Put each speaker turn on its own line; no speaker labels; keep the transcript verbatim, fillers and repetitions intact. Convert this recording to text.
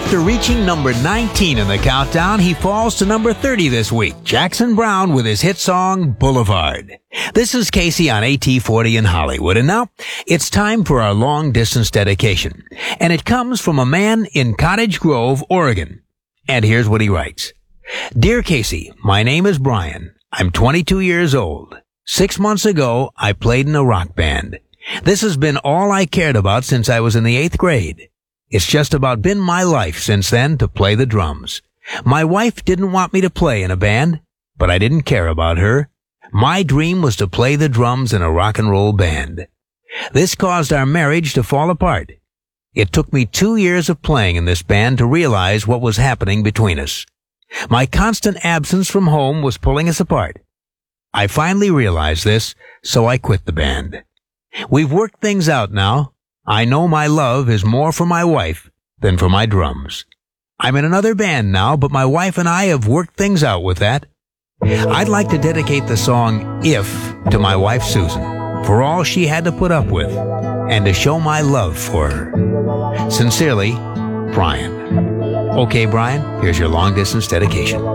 After reaching number nineteen in the countdown, he falls to number thirty this week. Jackson Browne with his hit song, Boulevard. This is Casey on A T forty in Hollywood. And now, it's time for our long-distance dedication. And it comes from a man in Cottage Grove, Oregon. And here's what he writes. Dear Casey, my name is Brian. I'm twenty-two years old. Six months ago, I played in a rock band. This has been all I cared about since I was in the eighth grade. It's just about been my life since then to play the drums. My wife didn't want me to play in a band, but I didn't care about her. My dream was to play the drums in a rock and roll band. This caused our marriage to fall apart. It took me two years of playing in this band to realize what was happening between us. My constant absence from home was pulling us apart. I finally realized this, so I quit the band. We've worked things out now. I know my love is more for my wife than for my drums. I'm in another band now, but my wife and I have worked things out with that. I'd like to dedicate the song If to my wife Susan, for all she had to put up with, and to show my love for her. Sincerely, Brian. Okay, Brian, here's your long-distance dedication.